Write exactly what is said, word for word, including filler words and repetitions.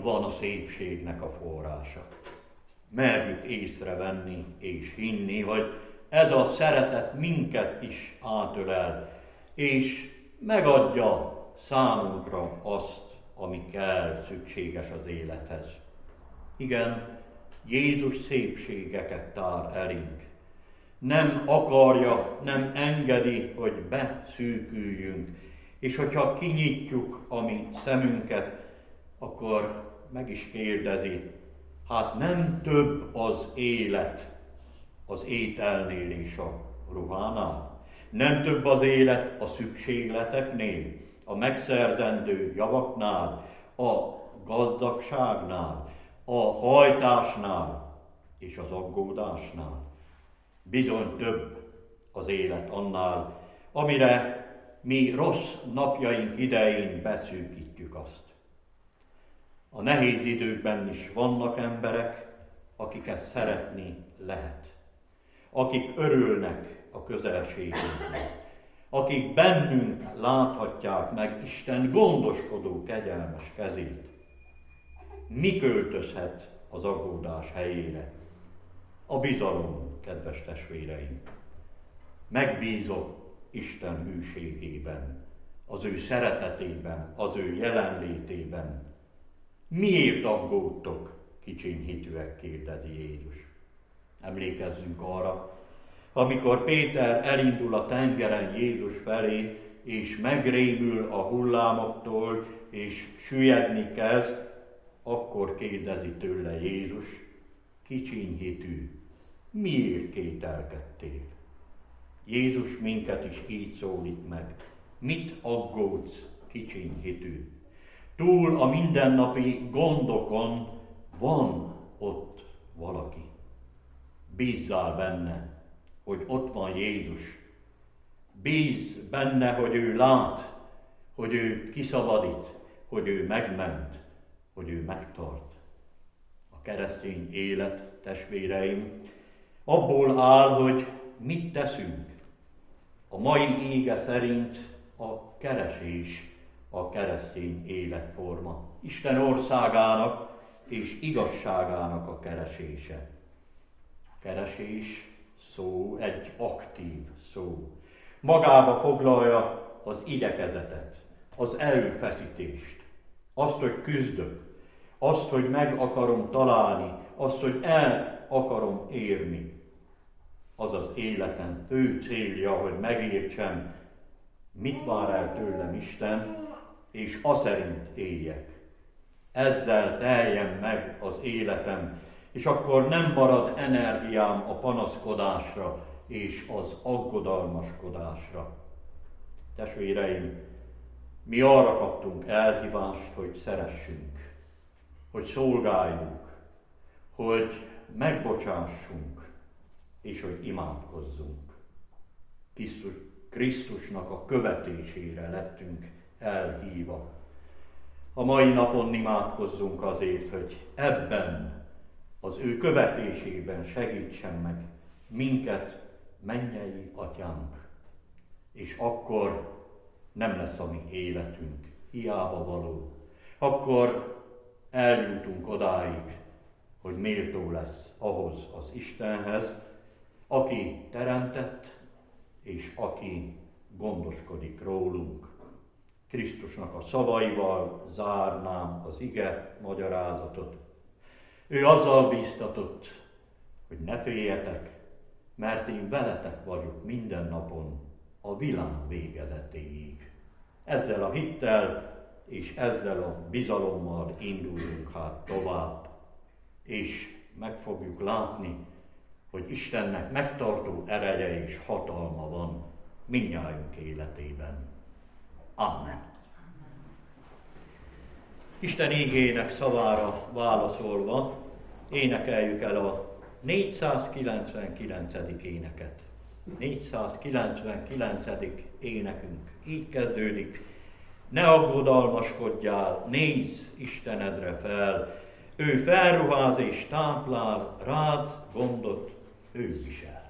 van a szépségnek a forrása. Merjük észrevenni és hinni, hogy ez a szeretet minket is átölel, és megadja számunkra azt, ami kell, szükséges az élethez. Igen, Jézus szépségeket tár elénk. Nem akarja, nem engedi, hogy beszűküljünk, és hogyha kinyitjuk a mi szemünket, akkor meg is kérdezi, hát nem több az élet az ételnél és a ruhánál? Nem több az élet a szükségleteknél, a megszerzendő javaknál, a gazdagságnál, a hajtásnál és az aggódásnál? Bizony több az élet annál, amire mi rossz napjaink idején beszűkítjük azt. A nehéz időkben is vannak emberek, akiket szeretni lehet, akik örülnek a közelségünknek, akik bennünk láthatják meg Isten gondoskodó, kegyelmes kezét. Mi költözhet az aggódás helyére? A bizalom, kedves testvéreim. Megbízok Isten hűségében, az ő szeretetében, az ő jelenlétében. Miért aggódtok, kicsiny hitűek, kérdezi Jézus. Emlékezzünk arra, amikor Péter elindul a tengeren Jézus felé, és megrémül a hullámoktól, és süllyedni kezd, akkor kérdezi tőle Jézus, kicsiny hitű, miért kételkedtél? Jézus minket is így szólít meg. Mit aggódsz, kicsiny hitű? Túl a mindennapi gondokon van ott valaki. Bízzál benne, hogy ott van Jézus. Bízz benne, hogy ő lát, hogy ő kiszabadít, hogy ő megment, hogy ő megtart. A keresztény élet, testvéreim, abból áll, hogy mit teszünk. A mai ége szerint a keresés a keresztény életforma. Isten országának és igazságának a keresése. A keresés szó egy aktív szó. Magába foglalja az igyekezetet, az erőfeszítést, azt, hogy küzdök, azt, hogy meg akarom találni, azt, hogy el akarom érni. Az az életem fő célja, hogy megértsem, mit vár el tőlem Isten, és aszerint éljek. Ezzel teljen meg az életem, és akkor nem marad energiám a panaszkodásra és az aggodalmaskodásra. Testvéreim, mi arra kaptunk elhívást, hogy szeressünk, hogy szolgáljunk, hogy megbocsássunk, és hogy imádkozzunk. Krisztus, Krisztusnak a követésére lettünk elhívva. A mai napon imádkozzunk azért, hogy ebben, az ő követésében segítsen meg minket, mennyei Atyánk. És akkor nem lesz a mi életünk hiába való. Akkor eljutunk odáig, hogy méltó lesz ahhoz az Istenhez, aki teremtett, és aki gondoskodik rólunk. Krisztusnak a szavaival zárnám az ige magyarázatot. Ő azzal bíztatott, hogy ne féljetek, mert én veletek vagyok minden napon a világ végezetéig. Ezzel a hittel és ezzel a bizalommal induljunk hát tovább, és meg fogjuk látni, hogy Istennek megtartó ereje és hatalma van mindnyájunk életében. Amen. Isten igének szavára válaszolva énekeljük el a négyszázkilencvenkilencedik éneket. négyszázkilencvenkilencedik énekünk így kezdődik. Ne aggodalmaskodjál, nézz Istenedre fel, ő felruház és táplál, rád gondot ő visel.